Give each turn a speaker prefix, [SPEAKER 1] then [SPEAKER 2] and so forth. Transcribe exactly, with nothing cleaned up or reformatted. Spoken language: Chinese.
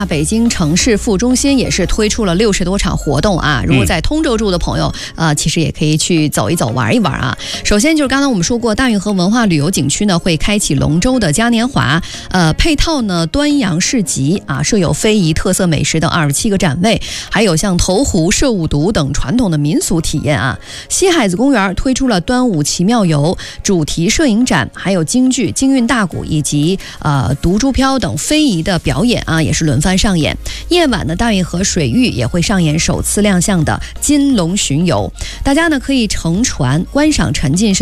[SPEAKER 1] 北京城市副中心也是推出了六十多场活动啊！如果在通州住的朋友，嗯、呃，其实也可以去走一走、玩一玩啊。首先就是刚才我们说过，大运河文化旅游景区呢会开启龙舟的嘉年华，呃，配套呢端阳市集啊，设有非遗特色美食等二十七个展位，还有像投壶、射五毒等传统的民俗体验啊。西海子公园推出了端午奇妙游主题摄影展，还有京剧、京韵大鼓以及呃独珠飘等非遗的表演啊，也是轮番上演。夜晚的大运河水域也会上演首次亮相的金龙巡游，大家呢可以乘船观赏沉浸式